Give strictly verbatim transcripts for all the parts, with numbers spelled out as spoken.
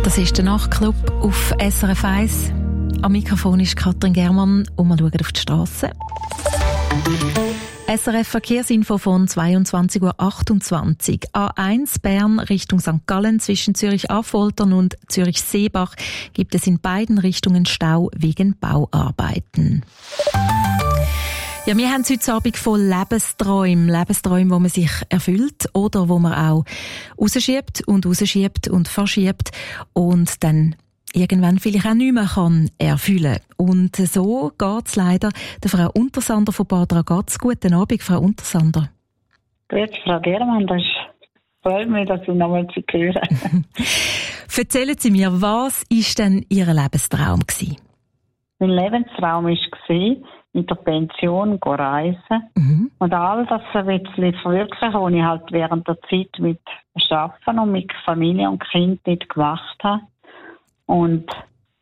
Das ist der Nachtclub auf S R F eins. Am Mikrofon ist Katrin Germann und wir schauen auf die Strasse. S R F Verkehrsinfo von zweiundzwanzig Uhr achtundzwanzig. A eins Bern Richtung Sankt Gallen zwischen Zürich-Affoltern und Zürich-Seebach gibt es in beiden Richtungen Stau wegen Bauarbeiten. Ja, wir haben es heute Abend von Lebensträumen. Lebensträumen, die man sich erfüllt oder wo man auch rausschiebt und rausschiebt und verschiebt und dann irgendwann vielleicht auch nicht mehr kann erfüllen. Und so geht es leider der Frau Untersander von Bad Ragaz. Guten Abend, Frau Untersander. Grüezi, Frau Germann, das freut mich, dass ich nochmal Sie höre. Erzählen Sie mir, was war denn Ihr Lebenstraum gewesen? Mein Lebenstraum war, mit der Pension reisen mhm. und all das ein bisschen verwirklichen, was ich halt während der Zeit mit Arbeiten und mit Familie und Kind nicht gemacht habe. Und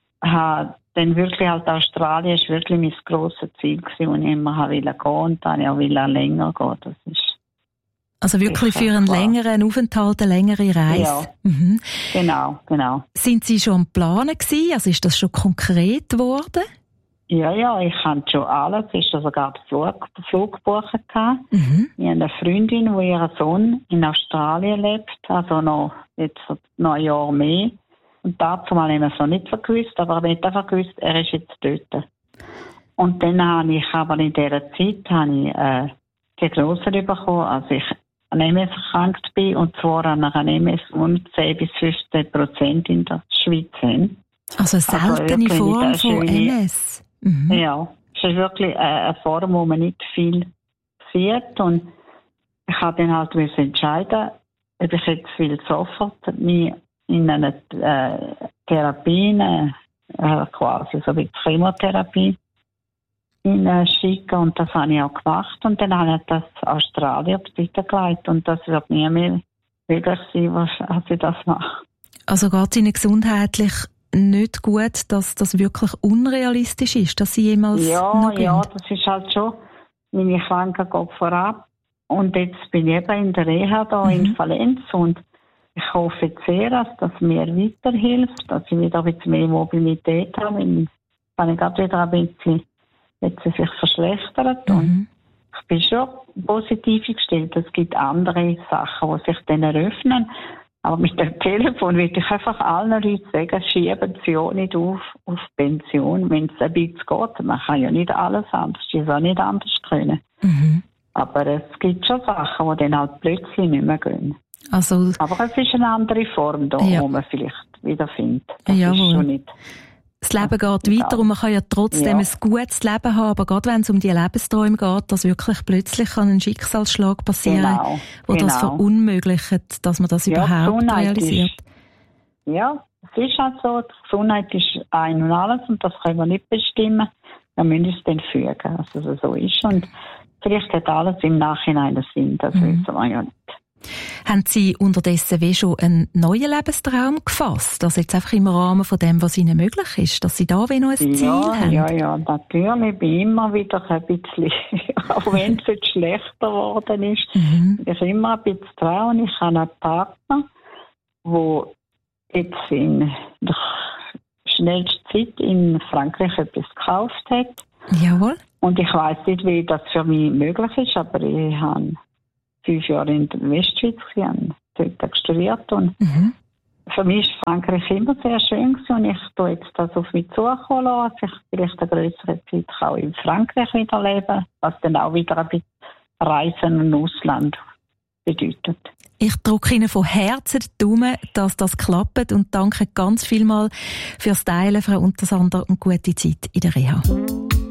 habe dann wirklich halt Australien ist wirklich mein grosses Ziel gewesen, und ich immer wollte gehen und dann auch länger gehen. Das ist also wirklich für einen klar. längeren Aufenthalt, eine längere Reise? Ja, mhm. genau, genau. Sind Sie schon am Planen gewesen? Also ist das schon konkret geworden? Ja, ja, ich hatte schon alles. Ich hatte sogar den Flug, den Flug gebucht. Mhm. Ich habe eine Freundin, die ihr Sohn in Australien lebt, also noch, jetzt noch ein Jahr mehr. Und dazu mal haben wir es noch nicht gewusst, aber ich habe nicht einfach gewusst, er ist jetzt dort. Und dann habe ich aber in dieser Zeit habe ich, äh, Diagnose bekommen, als ich an M S erkrankt bin, und zwar an einer M S, die zehn bis fünfzehn Prozent in der Schweiz haben. Also eine seltene also Form von M S? Mhm. Ja, es ist wirklich eine Form, wo man nicht viel sieht. Und ich habe dann halt entscheiden, ob ich jetzt will sofort mich in eine äh, Therapie, eine, äh, quasi so wie Chemotherapie, schicken. Und das habe ich auch gemacht. Und dann habe ich das Australien weitergeleitet. Und das wird nie mehr möglich sein, was, als ich das mache. Also geht es Ihnen gesundheitlich nicht gut, dass das wirklich unrealistisch ist, dass Sie jemals ja, noch gehen? Ja, das ist halt schon, meine Krankheit geht vorab. Und jetzt bin ich eben in der Reha da mhm. in Valenz, und ich hoffe sehr, dass das mir weiterhilft, dass ich wieder ein bisschen mehr Mobilität habe. Wenn ich gerade wieder ein bisschen, jetzt sich verschlechtert. Mhm. Und ich bin schon positiv gestellt. Es gibt andere Sachen, die sich dann eröffnen. Aber mit dem Telefon würde ich einfach allen Leuten sagen, schieben Sie auch nicht auf, auf Pension, wenn es ein bisschen geht. Man kann ja nicht alles anders, es ist auch nicht anders können. Mhm. Aber es gibt schon Sachen, die dann halt plötzlich nicht mehr gehen. Also, aber es ist eine andere Form da, ja. wo man vielleicht wiederfindet. Das Jawohl. ist schon nicht. Das Leben geht weiter und man kann ja trotzdem ja. ein gutes Leben haben, aber gerade wenn es um die Lebensträume geht, dass wirklich plötzlich kann ein Schicksalsschlag passieren, genau. wo genau. das verunmöglicht, dass man das ja, überhaupt realisiert. Ist, ja, es ist halt so, die Gesundheit ist ein und alles, und das können wir nicht bestimmen. Wir müssen es dann fügen, dass es so ist. Und vielleicht hat alles im Nachhinein einen Sinn, das mhm. wissen wir ja nicht. Haben Sie unterdessen wie schon einen neuen Lebenstraum gefasst? Also jetzt einfach im Rahmen von dem, was Ihnen möglich ist, dass Sie da wie noch ein Ziel ja, haben? Ja, ja, natürlich. Ich bin immer wieder ein bisschen, auch wenn es jetzt schlechter geworden ist, mhm. ich bin immer ein bisschen dran. Ich habe einen Partner, der jetzt in der schnellsten Zeit in Frankreich etwas gekauft hat. Jawohl. Und ich weiss nicht, wie das für mich möglich ist, aber ich habe fünf Jahre in der Westschweiz, ich habe dort studiert, und mhm. für mich war Frankreich immer sehr schön gewesen, und ich tue jetzt das auf mich zukommen lassen, dass ich vielleicht eine größere Zeit auch in Frankreich wieder leben, was dann auch wieder ein bisschen Reisen im Ausland bedeutet. Ich drücke Ihnen von Herzen die Daumen, dass das klappt, und danke ganz vielmals fürs Teilen, Frau Untersander, und gute Zeit in der Reha.